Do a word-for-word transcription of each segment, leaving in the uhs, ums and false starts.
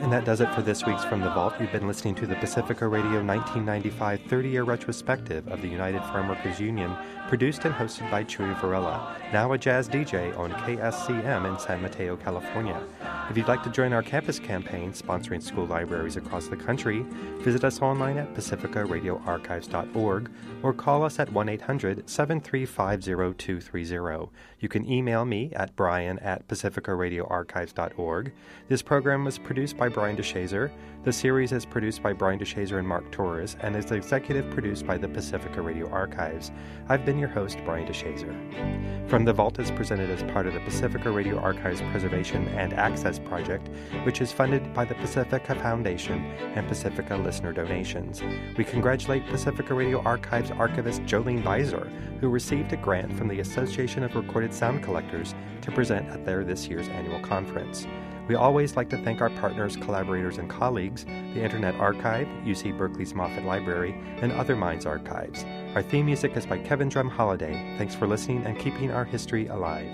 And that does it for this week's From the Vault. You've been listening to the Pacifica Radio nineteen ninety-five thirty-year retrospective of the United Farm Workers Union, produced and hosted by Chuy Varela, now a jazz D J on K S C M in San Mateo, California. If you'd like to join our campus campaign sponsoring school libraries across the country, visit us online at pacifica radio archives dot org or call us at one eight hundred seven three five zero two three zero. You can email me at brian at pacifica radio archives dot org. This program was produced by Brian DeShazer. The series is produced by Brian DeShazer and Mark Torres and is executive produced by the Pacifica Radio Archives. I've been your host, Brian DeShazer. From the Vault is presented as part of the Pacifica Radio Archives Preservation and Access Project, which is funded by the Pacifica Foundation and Pacifica listener donations. We congratulate Pacifica Radio Archives archivist Jolene Visor, who received a grant from the Association of Recorded Sound Collectors to present at their this year's annual conference. We always like to thank our partners, collaborators, and colleagues, the Internet Archive, U C Berkeley's Moffett Library, and Other Minds Archives. Our theme music is by Kevin Drum Holiday. Thanks for listening and keeping our history alive.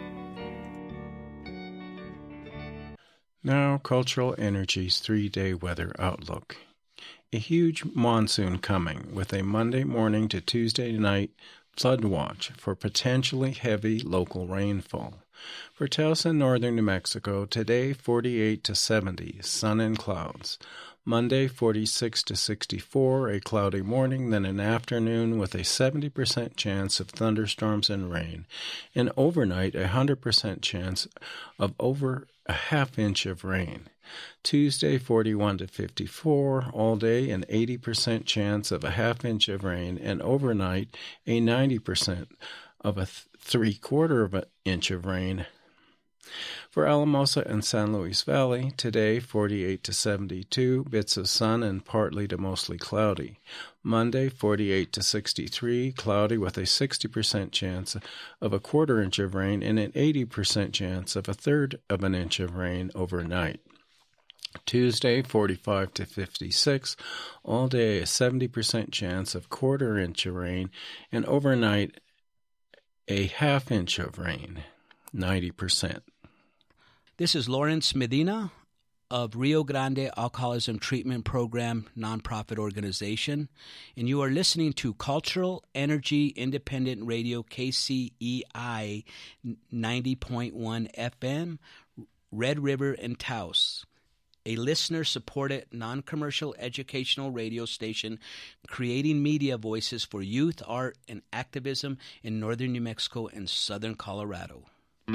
Now, Cultural Energy's three-day weather outlook. A huge monsoon coming with a Monday morning to Tuesday night flood watch for potentially heavy local rainfall. For Towson, northern New Mexico, today forty-eight to seventy, sun and clouds. Monday forty-six to sixty-four, a cloudy morning, then an afternoon with a seventy percent chance of thunderstorms and rain. And overnight, a one hundred percent chance of over a half inch of rain. Tuesday forty-one to fifty-four, all day an eighty percent chance of a half inch of rain, and overnight a ninety percent of a th- three-quarter of an inch of rain. For Alamosa and San Luis Valley, today forty-eight to seventy-two, bits of sun and partly to mostly cloudy. Monday forty-eight to sixty-three, cloudy with a sixty percent chance of a quarter inch of rain and an eighty percent chance of a third of an inch of rain overnight. Tuesday, forty-five to fifty-six, all day a seventy percent chance of quarter inch of rain, and overnight a half inch of rain, ninety percent. This is Lawrence Medina of Rio Grande Alcoholism Treatment Program nonprofit organization, and you are listening to Cultural Energy Independent Radio K C E I ninety point one F M, Red River and Taos, a listener-supported, non-commercial educational radio station creating media voices for youth, art, and activism in northern New Mexico and southern Colorado.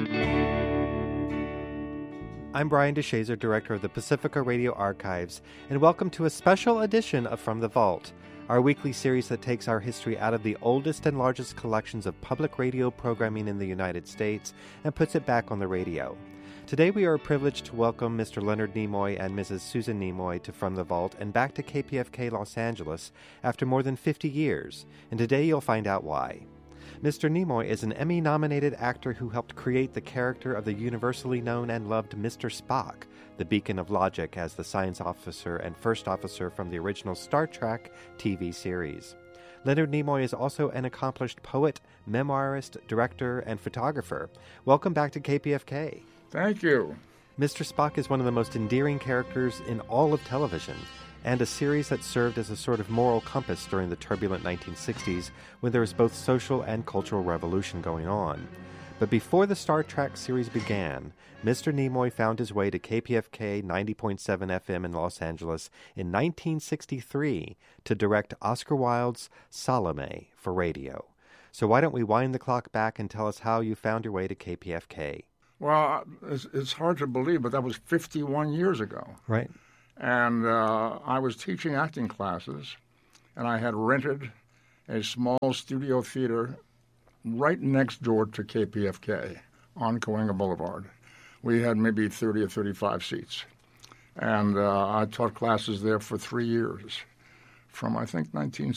I'm Brian DeShazer, Director of the Pacifica Radio Archives, and welcome to a special edition of From the Vault, our weekly series that takes our history out of the oldest and largest collections of public radio programming in the United States and puts it back on the radio. Today we are privileged to welcome Mister Leonard Nimoy and Missus Susan Nimoy to From the Vault and back to K P F K Los Angeles after more than fifty years, and today you'll find out why. Mister Nimoy is an Emmy-nominated actor who helped create the character of the universally known and loved Mister Spock, the beacon of logic as the science officer and first officer from the original Star Trek T V series. Leonard Nimoy is also an accomplished poet, memoirist, director, and photographer. Welcome back to K P F K. Thank you. Mister Spock is one of the most endearing characters in all of television, and a series that served as a sort of moral compass during the turbulent nineteen sixties when there was both social and cultural revolution going on. But before the Star Trek series began, Mister Nimoy found his way to K P F K ninety point seven F M in Los Angeles in nineteen sixty-three to direct Oscar Wilde's Salome for radio. So why don't we wind the clock back and tell us how you found your way to K P F K? Well, it's, it's hard to believe, but that was fifty-one years ago. Right. And uh, I was teaching acting classes, and I had rented a small studio theater right next door to K P F K on Cahuenga Boulevard. We had maybe thirty or thirty-five seats. And uh, I taught classes there for three years, from I think nineteen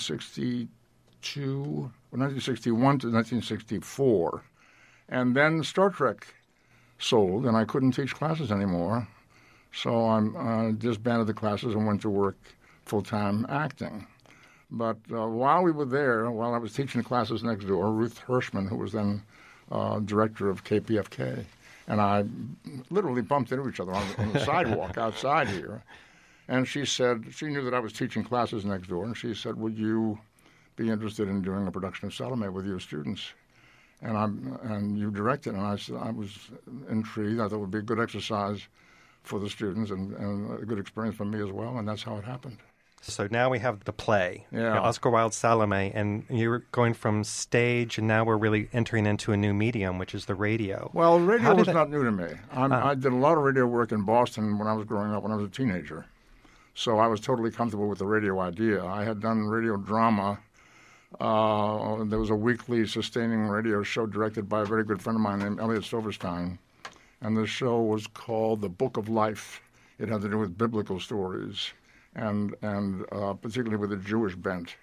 sixty-two, or nineteen sixty-one to nineteen sixty-four. And then Star Trek sold, and I couldn't teach classes anymore. So I uh, disbanded the classes and went to work full-time acting. But uh, while we were there, while I was teaching the classes next door, Ruth Hirschman, who was then uh, director of K P F K, and I literally bumped into each other on, on the sidewalk outside here. And she said, she knew that I was teaching classes next door, and she said, would you be interested in doing a production of Salome with your students? And I'm and you directed, and I said I was intrigued. I thought it would be a good exercise for the students and, and a good experience for me as well, and that's how it happened. So now we have the play, yeah. you know, Oscar Wilde's Salome, and you're going from stage, and now we're really entering into a new medium, which is the radio. Well, radio was that... not new to me. I'm, uh, I did a lot of radio work in Boston when I was growing up, when I was a teenager. So I was totally comfortable with the radio idea. I had done radio drama. Uh, there was a weekly sustaining radio show directed by a very good friend of mine named Elliot Silverstein. And the show was called The Book of Life. It had to do with biblical stories, and and uh, particularly with a Jewish bent.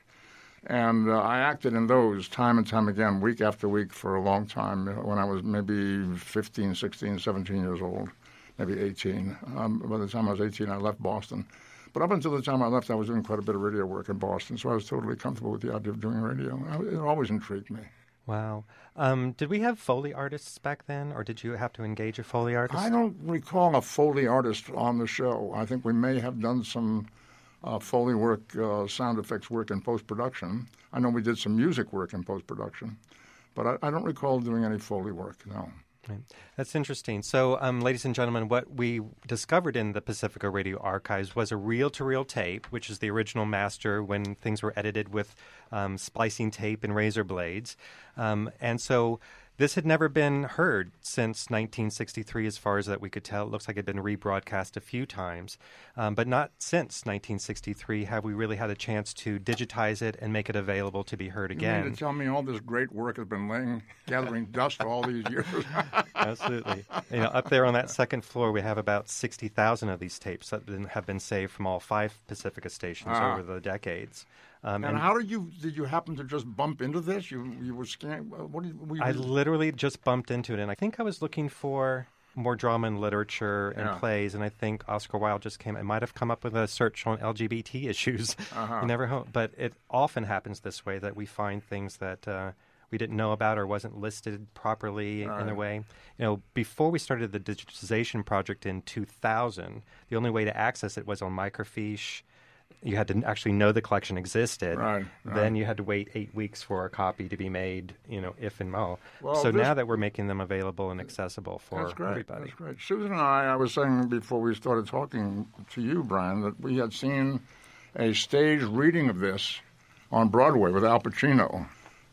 And uh, I acted in those time and time again, week after week, for a long time, when I was maybe fifteen, sixteen, seventeen years old, maybe eighteen. Um, by the time I was eighteen, I left Boston. But up until the time I left, I was doing quite a bit of radio work in Boston, so I was totally comfortable with the idea of doing radio. It always intrigued me. Wow. Um, did we have Foley artists back then, or did you have to engage a Foley artist? I don't recall a Foley artist on the show. I think we may have done some uh, Foley work, uh, sound effects work in post-production. I know we did some music work in post-production, but I, I don't recall doing any Foley work, no. Right. That's interesting. So, um, ladies and gentlemen, what we discovered in the Pacifica Radio Archives was a reel-to-reel tape, which is the original master when things were edited with um, splicing tape and razor blades. Um, and so this had never been heard since nineteen sixty-three, as far as that we could tell. It looks like it had been rebroadcast a few times. Um, but not since nineteen sixty-three have we really had a chance to digitize it and make it available to be heard again. You mean to tell me all this great work has been laying, gathering dust all these years? Absolutely. You know, up there on that second floor, we have about sixty thousand of these tapes that have been saved from all five Pacifica stations ah. over the decades. Um, and, and how did you did you happen to just bump into this? You you were scanning. What did were you, I literally just bumped into it, and I think I was looking for more drama and literature and yeah. plays, and I think Oscar Wilde just came. I might have come up with a search on L G B T issues. Uh-huh. You never know, but it often happens this way, that we find things that uh, we didn't know about or wasn't listed properly right. in a way. You know, before we started the digitization project in two thousand, the only way to access it was on microfiche. You had to actually know the collection existed. Right, right. Then you had to wait eight weeks for a copy to be made, you know, if and all. Well, so this, now that we're making them available and accessible for that's great, everybody. That's great. Susan and I, I was saying before we started talking to you, Brian, that we had seen a stage reading of this on Broadway with Al Pacino.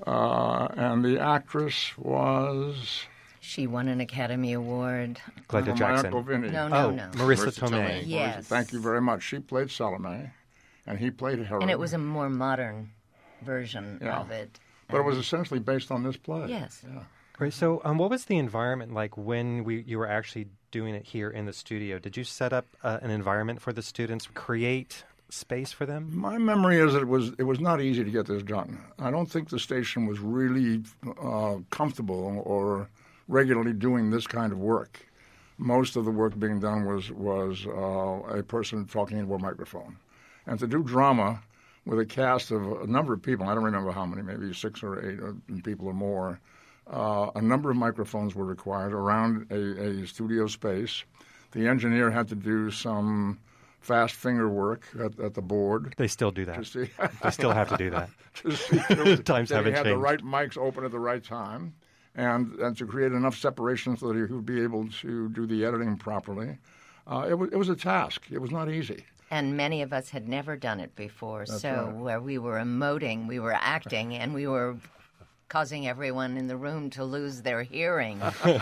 Uh, and the actress was... She won an Academy Award. Glenda uh, Jackson. No, no, oh, no. Marissa, Marissa Tomei. Tomei. Yes. Thank you very much. She played Salome, and he played Herod. And it was a more modern version yeah. of it. But it was essentially based on this play. Yes. Yeah. Right. So, um, what was the environment like when we you were actually doing it here in the studio? Did you set up uh, an environment for the students, create space for them? My memory is that it was it was not easy to get this done. I don't think the station was really uh, comfortable or regularly doing this kind of work. Most of the work being done was was uh, a person talking into a microphone, and to do drama with a cast of a number of people, I don't remember how many, maybe six or eight people or more, uh, a number of microphones were required around a, a studio space. The engineer had to do some fast finger work at, at the board. They still do that. To see, they still have to do that. to see to, Times haven't had changed. The right mics open at the right time, and, and to create enough separation so that he would be able to do the editing properly. Uh, it, was, it was a task. It was not easy. And many of us had never done it before, That's so right. where we were emoting, we were acting, and we were causing everyone in the room to lose their hearing.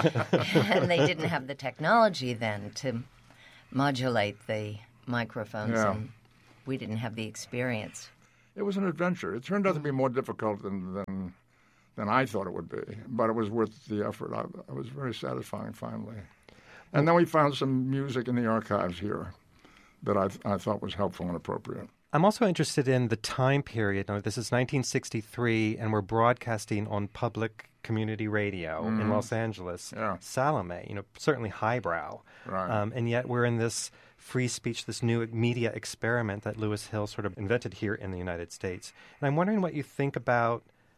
And they didn't have the technology then to modulate the microphones, Yeah. and we didn't have the experience. It was an adventure. It turned out to be more difficult than than, than I thought it would be, but it was worth the effort. I, I was very satisfying finally. And then we found some music in the archives here that I, I thought was helpful and appropriate. I'm also interested in the time period. Now, this is nineteen sixty-three, and we're broadcasting on public community radio Mm-hmm. in Los Angeles. Yeah. Salome, you know, certainly highbrow. Right. Um, and yet we're in this free speech, this new media experiment that Lewis Hill sort of invented here in the United States. And I'm wondering what you think about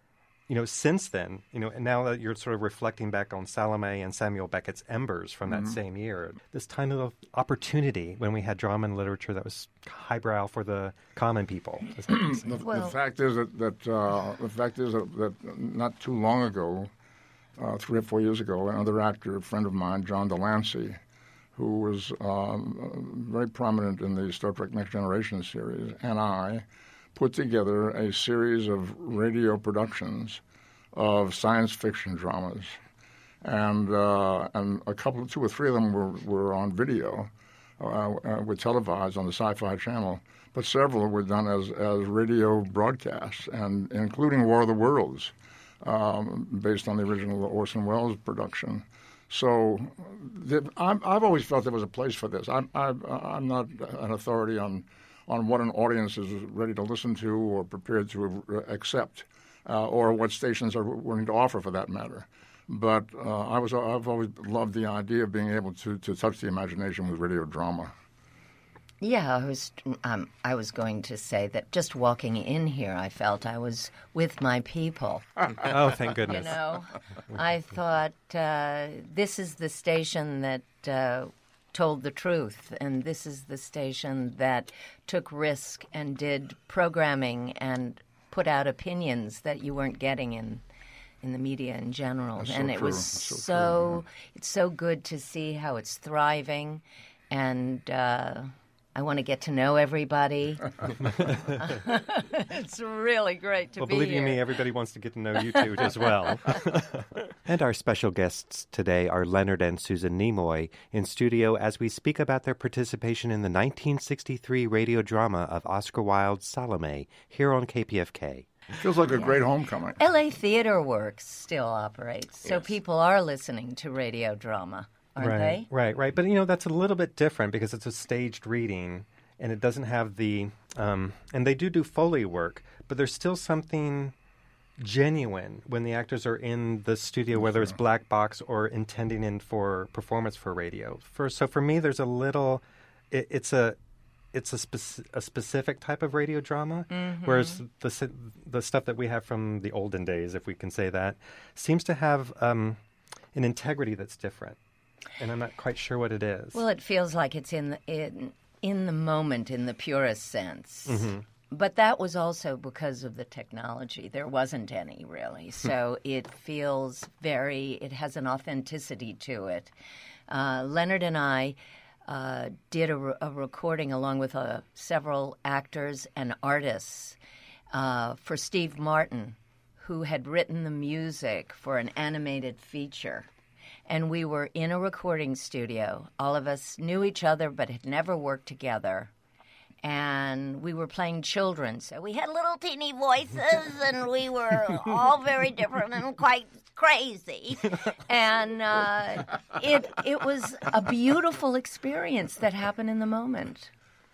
you know, since then, you know, and now that you're sort of reflecting back on Salome and Samuel Beckett's Embers from that mm-hmm. same year, this tiny little opportunity when we had drama and literature that was highbrow for the common people. the, well, the fact is that, that uh, the fact is that, that not too long ago, uh, three or four years ago, another actor, a friend of mine, John Delancey, who was um, very prominent in the Star Trek Next Generation series, and I put together a series of radio productions of science fiction dramas, and uh, and a couple, two or three of them were, were on video, uh, uh, were televised on the Sci-Fi Channel, but several were done as as radio broadcasts, and including War of the Worlds, um, based on the original Orson Welles production. So the, I'm, I've always felt there was a place for this. I'm I'm, I'm not an authority on. on what an audience is ready to listen to or prepared to accept, uh, or what stations are willing to offer, for that matter. But uh, I was, I've always loved the idea of being able to, to touch the imagination with radio drama. Yeah, I was, um, I was going to say that just walking in here, I felt I was with my people. Oh, thank goodness. You know, I thought uh, this is the station that uh, told the truth, and this is the station that took risk and did programming and put out opinions that you weren't getting in in the media in general. That's and so it true. was That's so, so true, yeah. It's so good to see how it's thriving, and uh, I want to get to know everybody. It's really great to well, be believe here. you me, everybody wants to get to know you too as well. And our special guests today are Leonard and Susan Nimoy in studio as we speak about their participation in the nineteen sixty-three radio drama of Oscar Wilde's Salome here on K P F K. Feels like a yeah. great homecoming. L A Theater Works still operates, so yes. people are listening to radio drama. Aren't right, they? Right, right. But, you know, that's a little bit different because it's a staged reading and it doesn't have the, um, and they do do Foley work, but there's still something genuine when the actors are in the studio, whether it's black box or intending in for performance for radio. For, so for me, there's a little, it, it's a, it's a, speci- a specific type of radio drama, mm-hmm. whereas the the stuff that we have from the olden days, if we can say that, seems to have um, an integrity that's different. And I'm not quite sure what it is. Well, it feels like it's in the, in, in the moment, in the purest sense. Mm-hmm. But that was also because of the technology. There wasn't any, really. So it feels very, it has an authenticity to it. Uh, Leonard and I uh, did a, re- a recording along with uh, several actors and artists uh, for Steve Martin, who had written the music for an animated feature. And we were in a recording studio. All of us knew each other but had never worked together. And we were playing children. So we had little teeny voices, and we were all very different and quite crazy. And uh, it it was a beautiful experience that happened in the moment.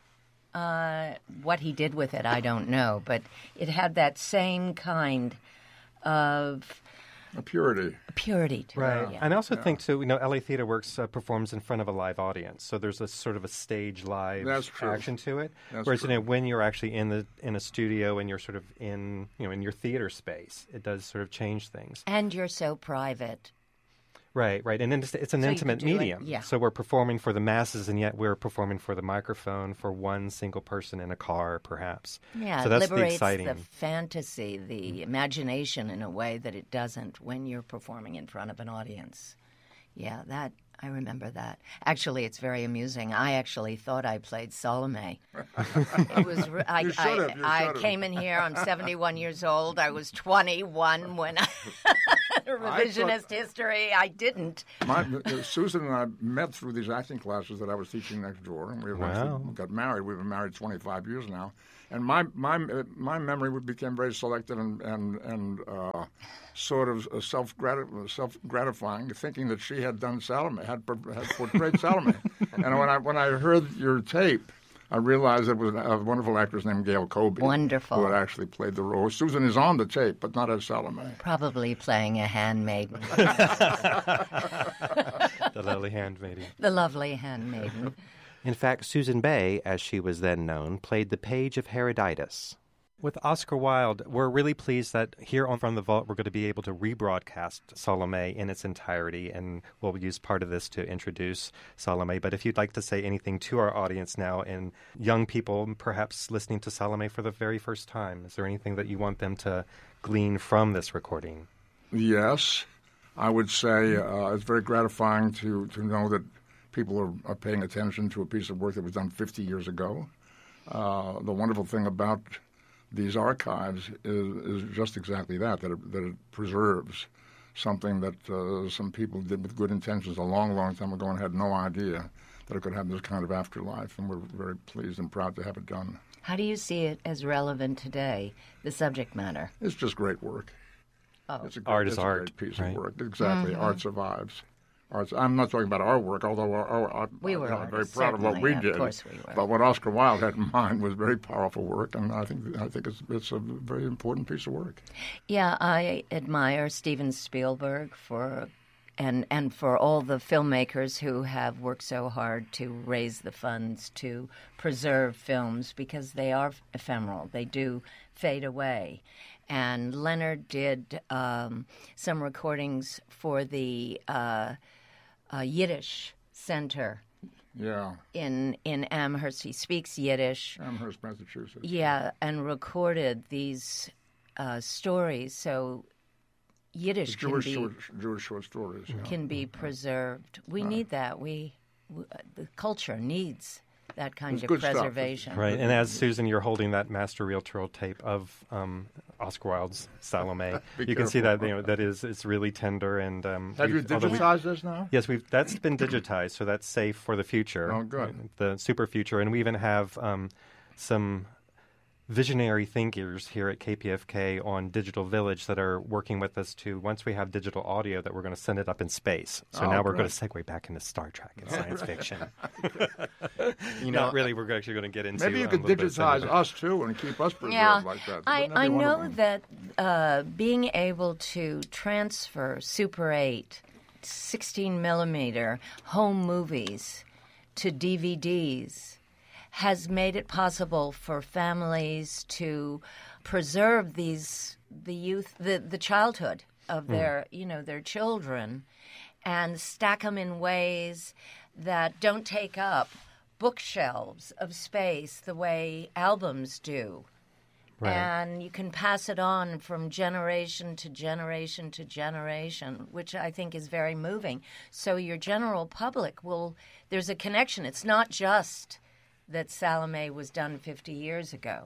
Uh, what he did with it, I don't know. But it had that same kind of... A purity. A purity to right. it, yeah. And I also yeah. think, too, you know, L A Theater Works uh, performs in front of a live audience. So there's a sort of a stage live That's true. action to it. That's Whereas, true. you know, when you're actually in the in a studio and you're sort of in, you know, in your theater space, it does sort of change things. And you're so private. Right, right. And it's, it's an So you intimate could do it, medium. yeah. So we're performing for the masses, and yet we're performing for the microphone for one single person in a car, perhaps. Yeah, so it that's liberates the exciting. the fantasy, the imagination in a way that it doesn't when you're performing in front of an audience. Yeah, that I remember that. Actually, it's very amusing. I actually thought I played Salome. It was. re- I, You I, should have, you I should have. came in here. I'm seventy-one years old. I was twenty-one when I. Revisionist history. I didn't. My, uh, Susan and I met through these acting classes that I was teaching next door, and we Wow. actually got married. We've been married twenty-five years now, and my my uh, my memory became very selective and and and uh, sort of uh, self self gratifying, thinking that she had done Salome, had, had portrayed Salome, and when I when I heard your tape, I realized it was a wonderful actress named Gail Colby. Wonderful. Who had actually played the role. Susan is on the tape, but not as Salome. Probably playing a handmaiden. The lovely handmaiden. The lovely handmaiden. In fact, Susan Bay, as she was then known, played the page of Herodotus. With Oscar Wilde, we're really pleased that here on From the Vault, we're going to be able to rebroadcast Salome in its entirety, and we'll use part of this to introduce Salome. But if you'd like to say anything to our audience now, and young people perhaps listening to Salome for the very first time, is there anything that you want them to glean from this recording? Yes. I would say uh, it's very gratifying to, to know that people are, are paying attention to a piece of work that was done fifty years ago. Uh, the wonderful thing about these archives is, is just exactly that, that it, that it preserves something that uh, some people did with good intentions a long, long time ago and had no idea that it could have this kind of afterlife, and we're very pleased and proud to have it done. How do you see it as relevant today, the subject matter? It's just great work. Oh. It's a great, Art is it's a art, great piece right? of work. Exactly. Mm-hmm. Art survives. Arts, I'm not talking about our work, although our, our, our, We were I'm very artists, proud of what we certainly. did. Of course we were. But what Oscar Wilde had in mind was very powerful work, and I think I think it's it's a very important piece of work. Yeah, I admire Steven Spielberg for and and for all the filmmakers who have worked so hard to raise the funds to preserve films, because they are ephemeral. They do fade away. And Leonard did um, some recordings for the uh, uh, Yiddish Center Yeah, in in Amherst. He speaks Yiddish. Amherst, Massachusetts. Yeah, and recorded these uh, stories, so Yiddish can Jewish be short, Jewish short stories. Yeah. can be preserved. We need that. We, we uh, the culture needs that kind It's of good stuff. preservation. Right, and as Susan, you're holding that master reel-to-reel tape of um, Oscar Wilde's Salome. Be You can see that careful. you know that is it's really tender and. Um, Have you we've- although we- digitized this now? Yes, we've that's been digitized, so that's safe for the future. Oh, good. The super future, and we even have um, some visionary thinkers here at K P F K on Digital Village that are working with us to, once we have digital audio, that we're going to send it up in space. So Oh, now we're great. going to segue back into Star Trek and science fiction. You know, Not really, we're actually going to get into Maybe you um, could a little bit of digitize cinema. us too and keep us preserved Yeah, like that. I, Wouldn't that I be know wonderful? that uh, being able to transfer Super eight, sixteen millimeter home movies to D V Ds has made it possible for families to preserve these the youth the, the childhood of their you know their children, and stack them in ways that don't take up bookshelves of space the way albums do. Right. And you can pass it on from generation to generation to generation, which I think is very moving. So your general public will, there's a connection. It's not just that Salome was done fifty years ago,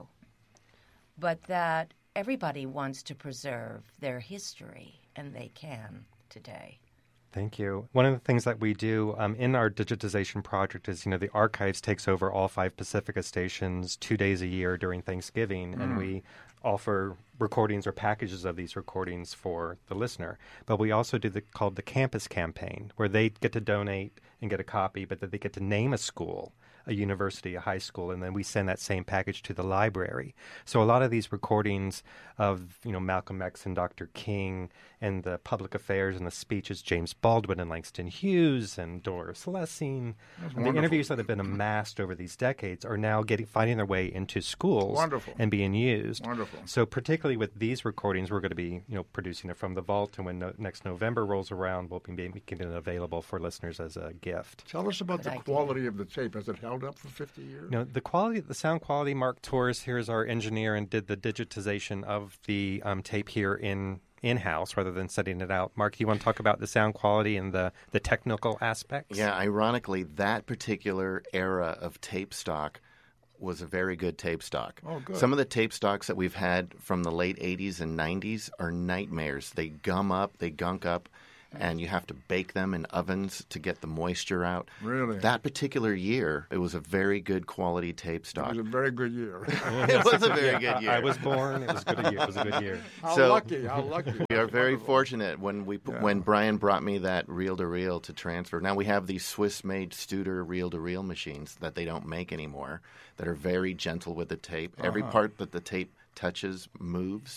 but that everybody wants to preserve their history, and they can today. Thank you. One of the things that we do um, in our digitization project is, you know, the archives takes over all five Pacifica stations two days a year during Thanksgiving, Mm. and we offer recordings or packages of these recordings for the listener. But we also do the called the campus campaign, where they get to donate and get a copy, but that they get to name a school, a university, a high school, and then we send that same package to the library. So a lot of these recordings of, you know, Malcolm X and Doctor King and the public affairs and the speeches, James Baldwin and Langston Hughes and Dolores Lessing, and the wonderful. interviews that have been amassed over these decades are now getting finding their way into schools Wonderful. and being used. Wonderful. So particularly with these recordings, we're going to be, you know, producing it from the vault, and when no, next November rolls around, we'll be making it available for listeners as a gift. Tell us about Good the idea. quality of the tape. Has it held up for fifty years? You know, the quality, the sound quality, Mark Torres here is our engineer and did the digitization of the um, tape here in in-house rather than setting it out. Mark, you want to talk about the sound quality and the, the technical aspects? Yeah, ironically, that particular era of tape stock was a very good tape stock. Oh, good. Some of the tape stocks that we've had from the late eighties and nineties are nightmares. They gum up, they gunk up, and you have to bake them in ovens to get the moisture out. Really? That particular year, it was a very good quality tape It stock. was a very good year. It was a very good year. I was born. It was a good year. It was a good year. How So- lucky! How lucky! We are very Wonderful. fortunate when we Yeah. when Brian brought me that reel-to-reel to transfer. Now we have these Swiss-made Studer reel-to-reel machines that they don't make anymore that are very gentle with the tape. Every Uh-huh. part that the tape touches moves.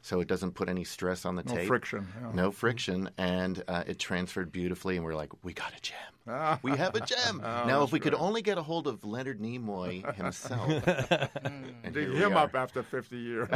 so it doesn't put any stress on the No tape. friction. Yeah. No friction, and uh, it transferred beautifully, and we're like, we got a gem. Ah. We have a gem. Oh, now, if that's we could great. only get a hold of Leonard Nimoy himself. and Dig here we him are. up after fifty years.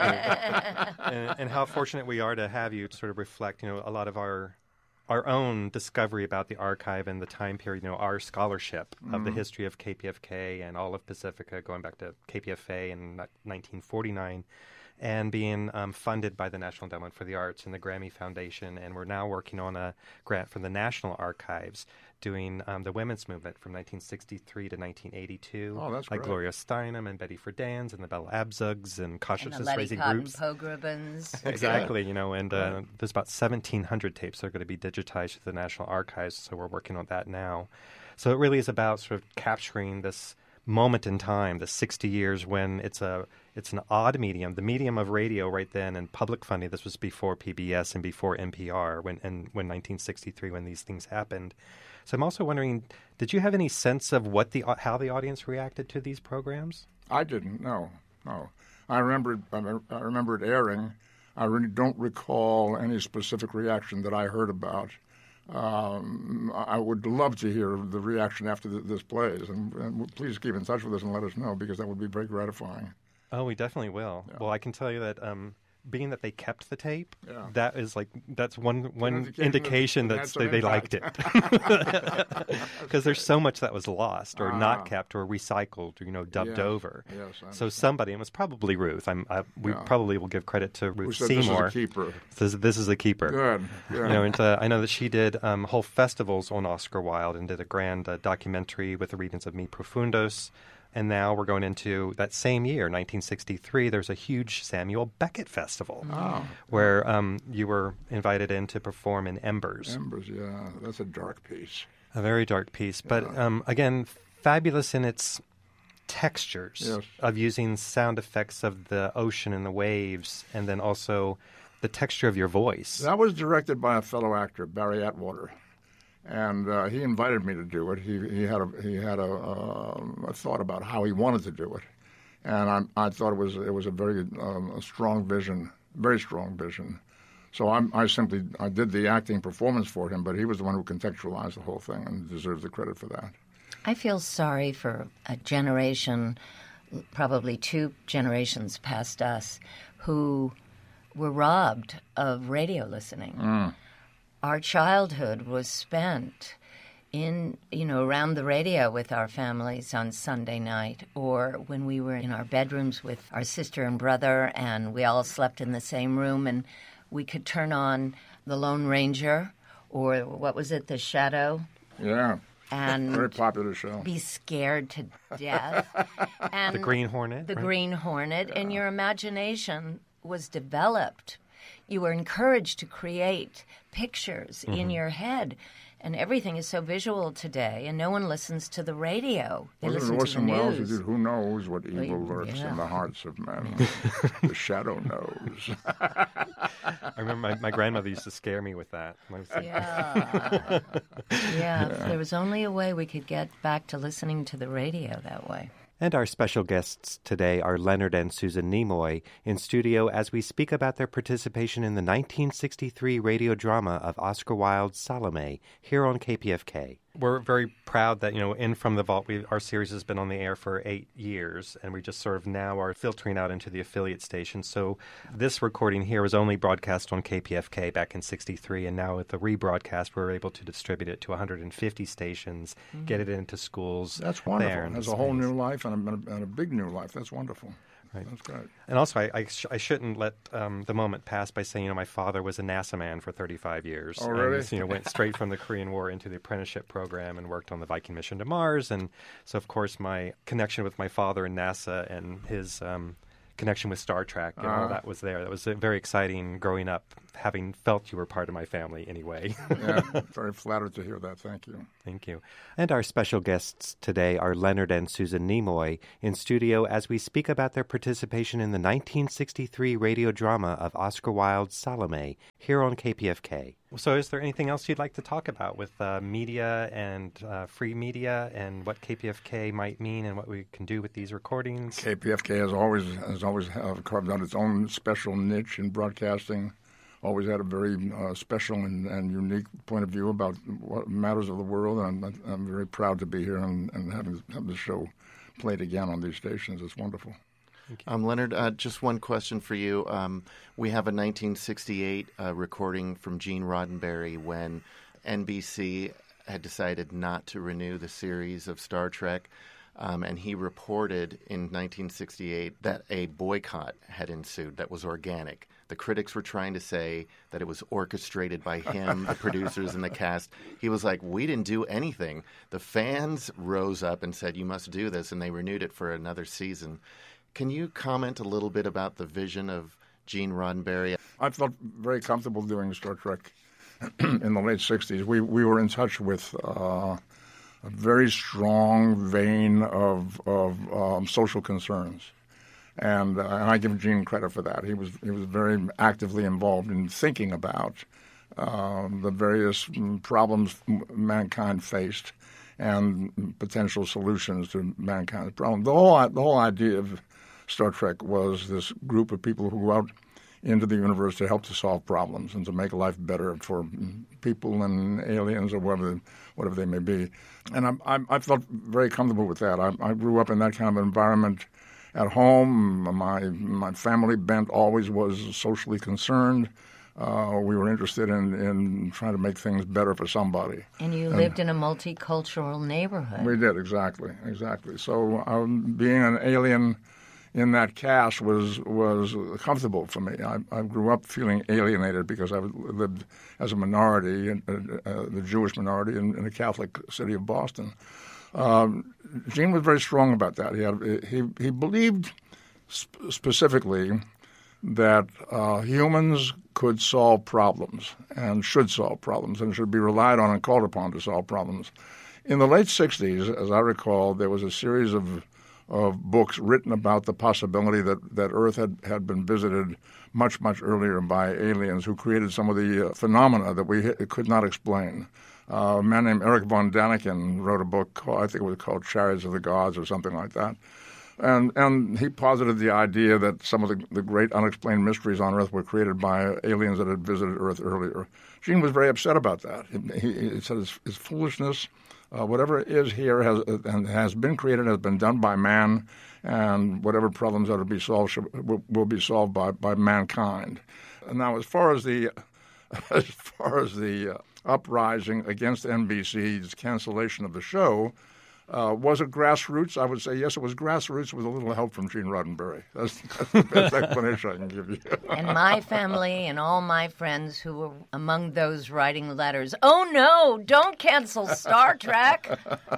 and, and how fortunate we are to have you to sort of reflect, you know, a lot of our our own discovery about the archive and the time period, you know, our scholarship mm-hmm. of the history of K P F K and all of Pacifica, going back to K P F A in nineteen forty-nine, and being um, funded by the National Endowment for the Arts and the Grammy Foundation. And we're now working on a grant from the National Archives doing um, the women's movement from nineteen sixty-three to nineteen eighty-two. Oh, that's like great. Gloria Steinem and Betty Friedan's and the Bella Abzugs and And the consciousness Letty raising Cotton groups. Pogrebens. Exactly, you know, and uh, there's about seventeen hundred tapes that are going to be digitized to the National Archives, so we're working on that now. So it really is about sort of capturing this moment in time, the sixty years when it's a it's an odd medium, the medium of radio right then, and public funding. This was before P B S and before N P R, when and when nineteen sixty-three, when these things happened. So I'm also wondering, did you have any sense of what the how the audience reacted to these programs? I didn't. No, no. I remember. It, I remember it airing. I really don't recall any specific reaction that I heard about. Um, I would love to hear the reaction after the, this plays, and, and please keep in touch with us and let us know, because that would be very gratifying. Oh, we definitely will. Yeah. Well, I can tell you that um, being that they kept the tape, Yeah. that is like that's one one indication indication that it that had some they, they liked it, because there's so much that was lost or Ah. not kept or recycled or you know dubbed Yes. over. Yes, I So understand. somebody, and it was probably Ruth. I'm I, we Yeah. probably will give credit to Who Ruth said Seymour. this is a keeper? This, this is a keeper. Good. Yeah. You know, and uh, I know that she did um, whole festivals on Oscar Wilde and did a grand uh, documentary with the readings of Mi Profundos. And now we're going into that same year, nineteen sixty-three, there's a huge Samuel Beckett Festival Oh. where um, you were invited in to perform in Embers, Embers, yeah, that's a dark piece. a very dark piece. But um, again, fabulous in its textures Yes. of using sound effects of the ocean and the waves, and then also the texture of your voice. That was directed by a fellow actor, Barry Atwater, and uh, he invited me to do it. He he had a he had a, uh, a thought about how he wanted to do it, and I I thought it was it was a very um, a strong vision, very strong vision. So I'm, I simply I did the acting performance for him, but he was the one who contextualized the whole thing and deserves the credit for that. I feel sorry for a generation, probably two generations past us, who were robbed of radio listening. Mm. Our childhood was spent in, you know, around the radio with our families on Sunday night, or when we were in our bedrooms with our sister and brother, and we all slept in the same room, and we could turn on the Lone Ranger, or what was it, The Shadow, Yeah, and very popular show. be scared to death. And The Green Hornet. the right? Green Hornet, and your imagination was developed. You were encouraged to create pictures in your head, and everything is so visual today, and no one listens to the radio. They Wasn't it listen to Orson the Welles who news. did Who Knows What Evil Well, Lurks yeah. in the Hearts of Men? The Shadow Knows. I remember my, my grandmother used to scare me with that. When I was like, Yeah. yeah, if there was only a way we could get back to listening to the radio that way. And our special guests today are Leonard and Susan Nimoy in studio as we speak about their participation in the nineteen sixty-three radio drama of Oscar Wilde's Salome here on K P F K. We're very proud that, you know, in From the Vault, we, our series has been on the air for eight years, and we just sort of now are filtering out into the affiliate stations. So this recording here was only broadcast on K P F K back in sixty-three, and now with the rebroadcast, we're able to distribute it to one hundred fifty stations, mm-hmm. get it into schools. That's wonderful. There It has in a whole space. new life and a, and a big new life. That's wonderful. Right. That's great. And also, I, I, sh- I shouldn't let um, the moment pass by saying, you know, my father was a NASA man for thirty-five years. Oh, really? And, you know, went straight from the Korean War into the apprenticeship program and worked on the Viking mission to Mars. And so, of course, my connection with my father and NASA and his um, connection with Star Trek and all Uh-huh. that was there. That was uh, very exciting growing up, having felt you were part of my family anyway. Yeah, very flattered to hear that. Thank you. Thank you. And our special guests today are Leonard and Susan Nimoy in studio as we speak about their participation in the nineteen sixty-three radio drama of Oscar Wilde's Salome here on K P F K. So is there anything else you'd like to talk about with uh, media and uh, free media and what K P F K might mean and what we can do with these recordings? K P F K has always has always uh, carved out its own special niche in broadcasting, always had a very uh, special and, and unique point of view about what matters of the world, and I'm, I'm very proud to be here and, and having have the show played again on these stations. It's wonderful. Um, Leonard, uh, just one question for you. Um, we have a nineteen sixty-eight uh, recording from Gene Roddenberry when N B C had decided not to renew the series of Star Trek, um, and he reported in nineteen sixty-eight that a boycott had ensued that was organic. The critics were trying to say that it was orchestrated by him, the producers, and the cast. He was like, we didn't do anything. The fans rose up and said, you must do this, and they renewed it for another season. Can you comment a little bit about the vision of Gene Roddenberry? I felt very comfortable doing Star Trek in the late sixties. We we were in touch with uh, a very strong vein of of um, social concerns, and, uh, and I give Gene credit for that. He was he was very actively involved in thinking about uh, the various problems mankind faced and potential solutions to mankind's problems. The whole the whole idea of Star Trek was this group of people who go out into the universe to help to solve problems and to make life better for people and aliens or whatever, whatever they may be. And I, I, I felt very comfortable with that. I, I grew up in that kind of environment at home. My my family bent always was socially concerned. Uh, we were interested in, in trying to make things better for somebody. And you lived and, in a multicultural neighborhood. We did, exactly, exactly. So um, being an alien in that cast was was comfortable for me. I, I grew up feeling alienated because I lived as a minority, uh, uh, the Jewish minority, in, in the Catholic city of Boston. Um, Gene was very strong about that. He had, he he believed sp- specifically that uh, humans could solve problems and should solve problems and should be relied on and called upon to solve problems. In the late sixties, as I recall, there was a series of of books written about the possibility that, that Earth had, had been visited much, much earlier by aliens who created some of the uh, phenomena that we could not explain. Uh, a man named Eric von Daniken wrote a book, called, I think it was called Chariots of the Gods or something like that. And and he posited the idea that some of the, the great unexplained mysteries on Earth were created by aliens that had visited Earth earlier. Gene was very upset about that. He, he said it's, it's foolishness. Uh, whatever is here has and has been created has been done by man, and whatever problems are to be solved should, will, will be solved by, by mankind. And now, as far as the as far as the uh, uprising against N B C's cancellation of the show, uh, was it grassroots? I would say yes, it was grassroots with a little help from Gene Roddenberry. That's, that's the best explanation I can give you. And my family and all my friends who were among those writing letters, oh no, don't cancel Star Trek.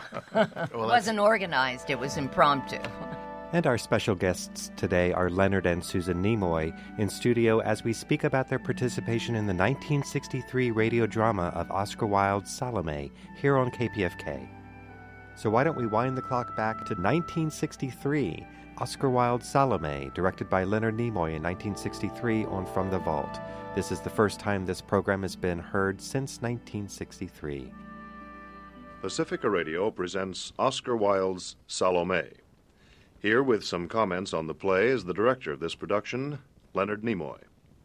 It wasn't organized, it was impromptu. And our special guests today are Leonard and Susan Nimoy in studio as we speak about their participation in the nineteen sixty-three radio drama of Oscar Wilde's Salome here on K P F K. So why don't we wind the clock back to nineteen sixty-three, Oscar Wilde's Salome, directed by Leonard Nimoy in nineteen sixty-three on From the Vault. This is the first time this program has been heard since nineteen sixty-three. Pacifica Radio presents Oscar Wilde's Salome. Here with some comments on the play is the director of this production, Leonard Nimoy.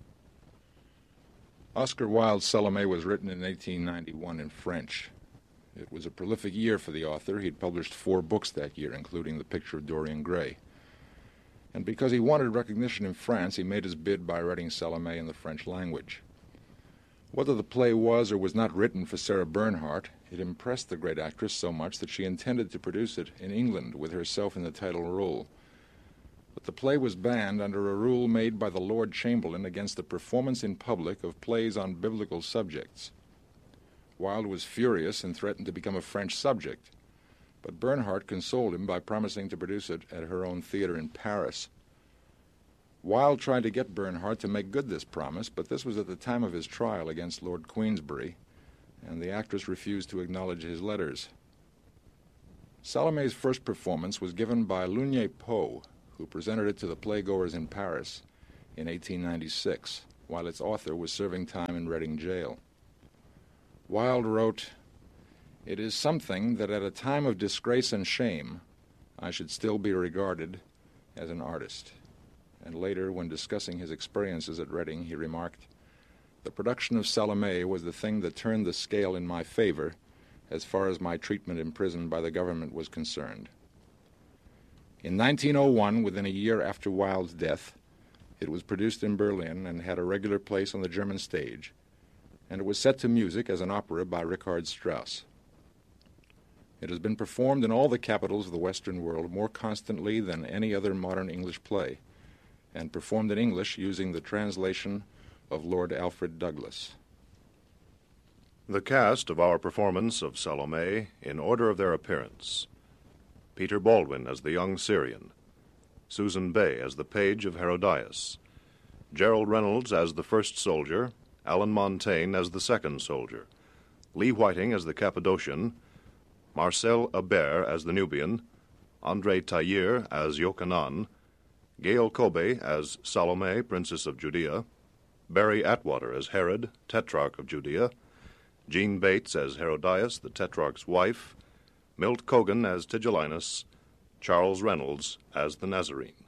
Oscar Wilde's Salome was written in eighteen ninety-one in French. It was a prolific year for the author. He'd published four books that year, including The Picture of Dorian Gray. And because he wanted recognition in France, he made his bid by writing Salome in the French language. Whether the play was or was not written for Sarah Bernhardt, it impressed the great actress so much that she intended to produce it in England with herself in the title role. But the play was banned under a rule made by the Lord Chamberlain against the performance in public of plays on biblical subjects. Wilde was furious and threatened to become a French subject, but Bernhardt consoled him by promising to produce it at her own theater in Paris. Wilde tried to get Bernhardt to make good this promise, but this was at the time of his trial against Lord Queensberry, and the actress refused to acknowledge his letters. Salome's first performance was given by Lunier Poe, who presented it to the playgoers in Paris in eighteen ninety-six. while its author was serving time in Reading jail. Wilde wrote, "It is something that at a time of disgrace and shame I should still be regarded as an artist." And later, when discussing his experiences at Reading, he remarked, "The production of Salome was the thing that turned the scale in my favor as far as my treatment in prison by the government was concerned." In nineteen oh one, within a year after Wilde's death, it was produced in Berlin and had a regular place on the German stage, and it was set to music as an opera by Richard Strauss. It has been performed in all the capitals of the Western world more constantly than any other modern English play, and performed in English using the translation of Lord Alfred Douglas. The cast of our performance of Salome in order of their appearance: Peter Baldwin as the young Syrian, Susan Bay as the page of Herodias, Gerald Reynolds as the first soldier, Alan Montaigne as the second soldier, Lee Whiting as the Cappadocian, Marcel Hebert as the Nubian, André Tailleur as Yochanan, Gail Kobe as Salome, Princess of Judea, Barry Atwater as Herod, Tetrarch of Judea, Jean Bates as Herodias, the Tetrarch's wife, Milt Cogan as Tigellinus, Charles Reynolds as the Nazarene.